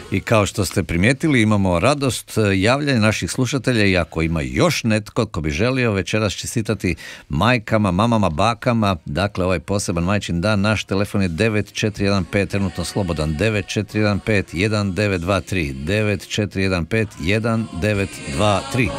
I kao što ste primijetili, imamo radost javljanja naših slušatelja i ako ima još netko ko bi želio večeras čestitati majkama, mamama, bakama, dakle ovaj poseban majčin dan, naš telefon je 9415, trenutno slobodan, 9415-1923, 9415-1923.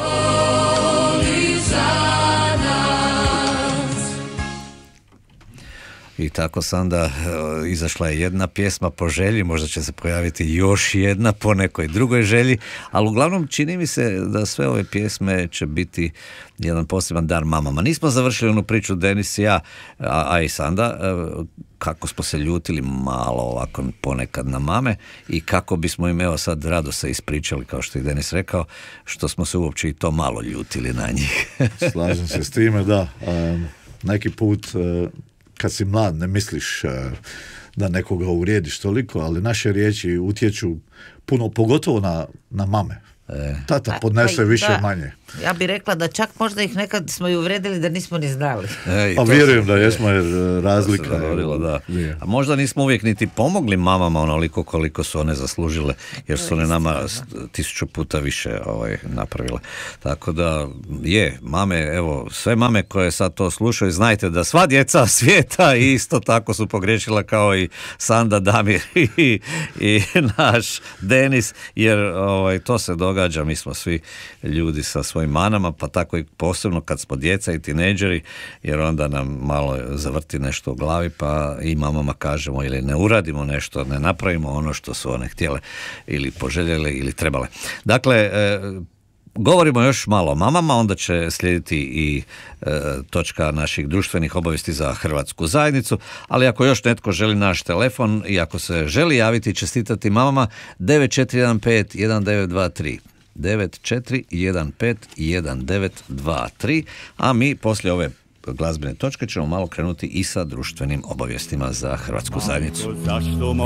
I tako sam onda izašla je jedna pjesma po želji, možda će se pojaviti još jedna po nekoj drugoj želji, ali uglavnom čini mi se da sve ove pjesme će biti jedan poseban dar mamama. Nismo završili onu priču Denis i ja, a i Sanda, kako smo se ljutili malo ovako ponekad na mame i kako bismo im evo sad rado se ispričali, kao što je Denis rekao, što smo se uopće i to malo ljutili na njih. Slažem se s time, da. Neki put kad si mlad ne misliš da nekoga uvrijediš toliko, ali naše riječi utječu puno, pogotovo na mame. Tata podnese više manje. Ja bih rekla da čak možda ih nekad smo i uvredili da nismo ni znali. Pa vjerujem da jesmo, jer razlika je. Da. A možda nismo uvijek niti pomogli mamama onoliko koliko su one zaslužile, jer su one nama 1000 puta više napravile. Tako da mame, evo, sve mame koje sad to slušaju, znajte da sva djeca svijeta isto tako su pogriješila kao i Sanda, Damir i naš Denis, jer to se događa, mi smo svi ljudi sa svojim manama, pa tako i posebno kad smo djeca i tinejdžeri, jer onda nam malo zavrti nešto u glavi, pa i mamama kažemo ili ne uradimo nešto, ne napravimo ono što su one htjele ili poželjele ili trebale. Dakle, govorimo još malo o mamama, onda će slijediti i točka naših društvenih obavijesti za hrvatsku zajednicu, ali ako još netko želi naš telefon i ako se želi javiti i čestitati mamama, 9415-1923. 9415-1923, a mi poslije ove glazbene točke ćemo malo krenuti i sa društvenim obavijestima za hrvatsku zajednicu.